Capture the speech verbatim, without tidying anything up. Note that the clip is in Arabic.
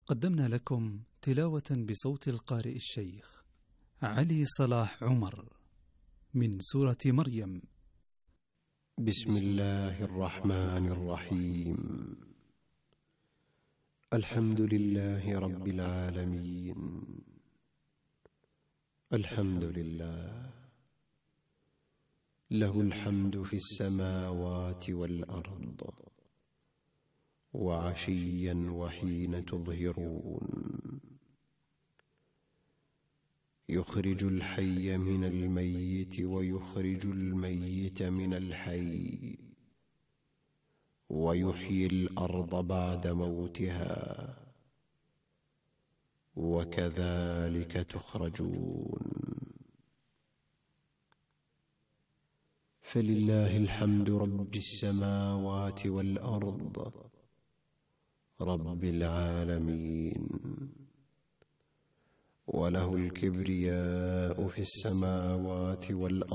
قدمنا لكم تلاوة بصوت القارئ الشيخ علي صلاح عمر من سورة مريم. بسم الله الرحمن الرحيم. الحمد لله رب العالمين. الحمد لله له الحمد في السماوات والأرض وعشيا وحين تظهرون، يخرج الحي من الميت ويخرج الميت من الحي، ويحيي الأرض بعد موتها، وكذلك تخرجون. فلله الحمد رب السماوات والأرض رب العالمين، وله الكبرياء في السماوات والأرض